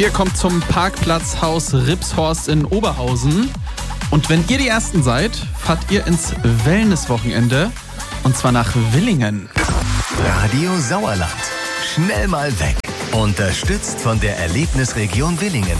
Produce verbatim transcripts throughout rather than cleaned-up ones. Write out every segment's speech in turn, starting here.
Ihr kommt zum Parkplatzhaus Ripshorst in Oberhausen. Und wenn ihr die Ersten seid, fahrt ihr ins Wellnesswochenende. Und zwar nach Willingen. Radio Sauerland. Schnell mal weg. Unterstützt von der Erlebnisregion Willingen.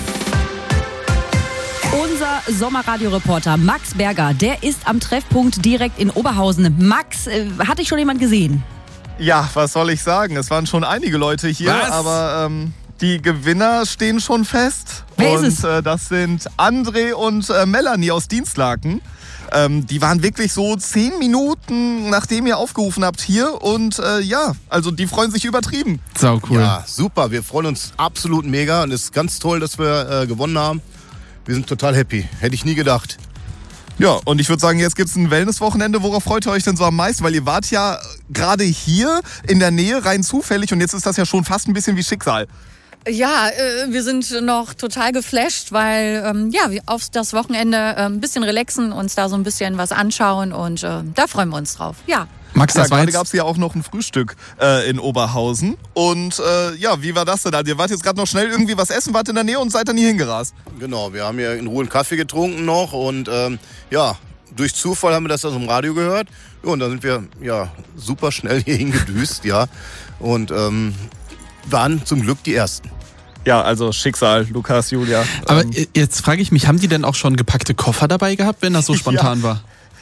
Unser Sommerradioreporter Max Berger, der ist am Treffpunkt direkt in Oberhausen. Max, äh, hat dich schon jemand gesehen? Ja, was soll ich sagen? Es waren schon einige Leute hier, Was? aber ähm, die Gewinner stehen schon fest. Wer und ist es? Äh, das sind André und äh, Melanie aus Dienstlaken. Ähm, die waren wirklich so zehn Minuten, nachdem ihr aufgerufen habt, hier. Und äh, ja, also die freuen sich übertrieben. Sau cool. Ja, super. Wir freuen uns absolut mega und es ist ganz toll, dass wir äh, gewonnen haben. Wir sind total happy. Hätte ich nie gedacht. Ja, und ich würde sagen, jetzt gibt's ein Wellnesswochenende. Worauf freut ihr euch denn so am meisten? Weil ihr wart ja gerade hier in der Nähe rein zufällig und jetzt ist das ja schon fast ein bisschen wie Schicksal. Ja, äh, wir sind noch total geflasht, weil ähm, ja, wir auf das Wochenende äh, ein bisschen relaxen, uns da so ein bisschen was anschauen und äh, da freuen wir uns drauf. Ja. Max, Ja, das war gerade jetzt... gab es ja auch noch ein Frühstück äh, in Oberhausen. Und äh, ja, wie war das denn da? Ihr wart jetzt gerade noch schnell irgendwie was essen, wart in der Nähe und seid dann hier hingerast. Genau, wir haben hier in Ruhe einen Kaffee getrunken noch und ähm, ja, durch Zufall haben wir das aus dem Radio gehört. Ja, und da sind wir ja super schnell hier hingedüst, ja. Und ähm, waren zum Glück die Ersten. Ja, also Schicksal, Lukas, Julia. Aber Ähm, jetzt frage ich mich, haben die denn auch schon gepackte Koffer dabei gehabt, wenn das so spontan Ja. war?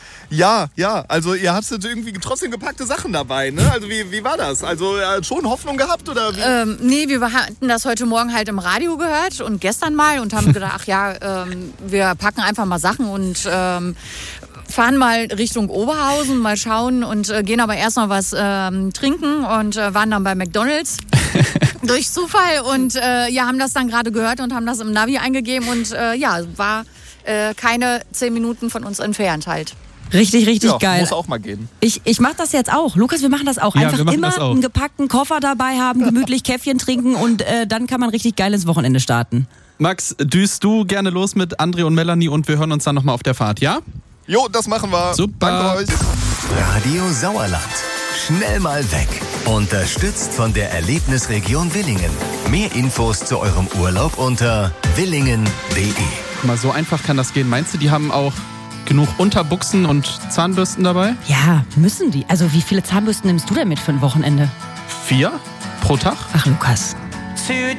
ja, ja, also ihr hattet irgendwie trotzdem gepackte Sachen dabei, ne? Also wie, wie war das? Also äh, schon Hoffnung gehabt oder wie? Ähm, nee, wir hatten das heute Morgen halt im Radio gehört und gestern mal und haben gedacht, ach ja, ähm, wir packen einfach mal Sachen und ähm, fahren mal Richtung Oberhausen, mal schauen und äh, gehen aber erst noch was ähm, trinken und äh, waren dann bei McDonald's. Durch Zufall und äh, ja, haben das dann gerade gehört und haben das im Navi eingegeben und äh, ja, war äh, keine zehn Minuten von uns entfernt halt. Richtig, richtig ja, geil. muss auch mal gehen. Ich, ich mache das jetzt auch. Lukas, wir machen das auch. Ja, Einfach wir machen immer das auch. einen gepackten Koffer dabei haben, gemütlich Käffchen trinken und äh, dann kann man richtig geil ins Wochenende starten. Max, düst du gerne los mit André und Melanie und wir hören uns dann nochmal auf der Fahrt, ja? Jo, das machen wir. Super. Danke euch. Radio Sauerland. Schnell mal weg. Unterstützt von der Erlebnisregion Willingen. Mehr Infos zu eurem Urlaub unter willingen punkt de. Mal so einfach kann das gehen. Meinst du, die haben auch genug Unterbuchsen und Zahnbürsten dabei? Ja, müssen die. Also wie viele Zahnbürsten nimmst du denn mit für ein Wochenende? Vier pro Tag? Ach, Lukas. Für